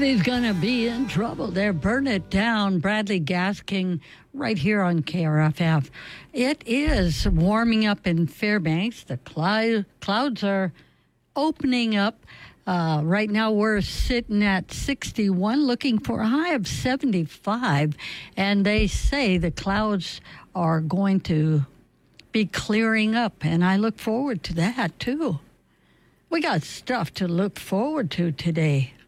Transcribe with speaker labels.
Speaker 1: Somebody's going to be in trouble there. Burn It Down, Bradley Gas King, right here on KRFF. It is warming up in Fairbanks. The clouds are opening up. Right now we're sitting at 61, looking for a high of 75. And they say the clouds are going to be clearing up. And I look forward to that, too. We got stuff to look forward to today.